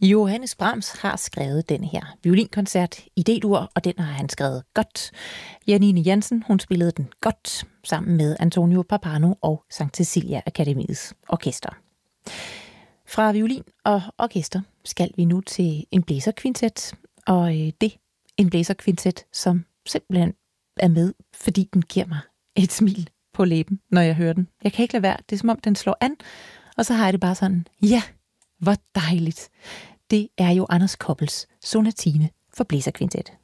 Johannes Brahms har skrevet denne her violinkoncert i D-dur, og den har han skrevet godt. Janine Jensen, hun spillede den godt sammen med Antonio Pappano og St. Cecilia Akademiets orkester. Fra violin og orkester skal vi nu til en blæserkvintet, og det en blæserkvintet, som simpelthen er med, fordi den giver mig et smil på læben, når jeg hører den. Jeg kan ikke lade være. Det er som om, den slår an, og så har jeg det bare sådan, ja, hvor dejligt. Det er jo Anders Koppels sonatine for blæserkvintet.